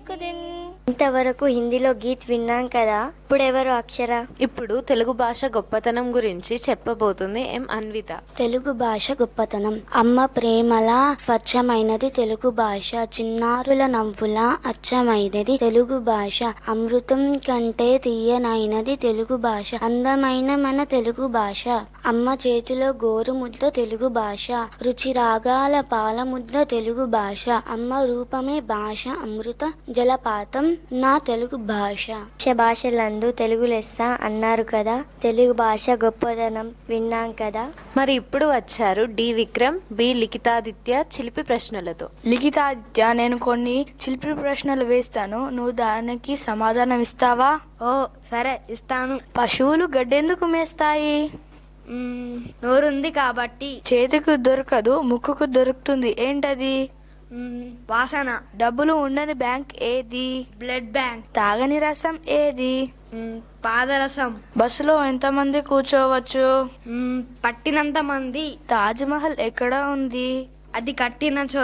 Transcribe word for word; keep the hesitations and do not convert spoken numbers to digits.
एक दिन। ఇంతవరకు హిందీలో గీత్ విన్నాం కదా, ఇప్పుడు ఎవరు అక్షర? ఇప్పుడు తెలుగు భాష గొప్పతనం గురించి చెప్పబోతుంది ఎం అన్విత. తెలుగు భాష గొప్పతనం. అమ్మ ప్రేమల స్వచ్ఛమైనది తెలుగు భాష, చిన్నారుల నవ్వుల అచ్చమైనది తెలుగు భాష, అమృతం కంటే తీయనైనది తెలుగు భాష, అందమైన మన తెలుగు భాష, అమ్మ చేతిలో గోరు ముద్ద తెలుగు భాష, రుచి రాగాల పాల ముద్ద తెలుగు భాష, అమ్మ రూపమే భాష, అమృత జలపాతం నా తెలుగు భాష. భాషలందు తెలుగు లెస్స అన్నారు కదా, తెలుగు భాష గొప్పదనం విన్నాం కదా. మరి ఇప్పుడు వచ్చారు డి విక్రమ్, బి లిఖితాదిత్య చిలిపి ప్రశ్నలతో. లిఖితాదిత్య, నేను కొన్ని చిలిపి ప్రశ్నలు వేస్తాను, నువ్వు దానికి సమాధానం ఇస్తావా? ఓ సరే ఇస్తాను. పశువులు గడ్డెందుకు మేస్తాయి? నోరుంది కాబట్టి. చేతికి దొరకదు, ముక్కుకు దొరుకుతుంది, ఏంటది? వాసన. డబ్బులు ఉండని బ్యాంక్ ఏది? Blood bank. తాగని రసం ఏది? పాదరసం. బస్సులో ఎంతమంది కూర్చోవచ్చు? పట్టినంత మంది. తాజ్ మహల్ ఎక్కడ ఉంది? అది కట్టిన చోట.